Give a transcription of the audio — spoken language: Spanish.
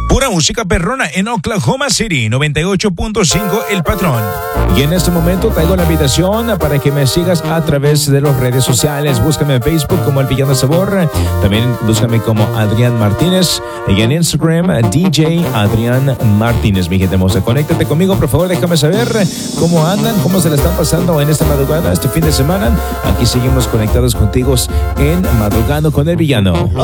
Pura música perrona en Oklahoma City, 98.5 El Patrón. Y en este momento traigo la invitación para que me sigas a través de las redes sociales. Búscame en Facebook como El Villano Sabor. También búscame como Adrián Martínez. Y en Instagram, DJ Adrián Martínez. Mi gente hermosa, conéctate conmigo, por favor. Déjame saber cómo andan, cómo se la están pasando en esta madrugada, este fin de semana. Aquí seguimos conectados contigo en Madrugando con El Villano.